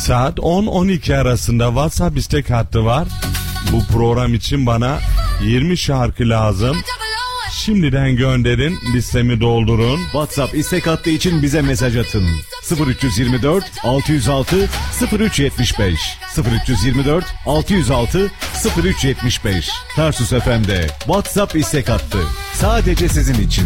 Saat 10-12 arasında WhatsApp istek hattı var. Bu program için bana 20 şarkı lazım. Şimdiden gönderin, listemi doldurun. WhatsApp istek hattı için bize mesaj atın. 0324 606 0375 0324 606 0375 Tarsus FM'de WhatsApp istek hattı. Sadece sizin için.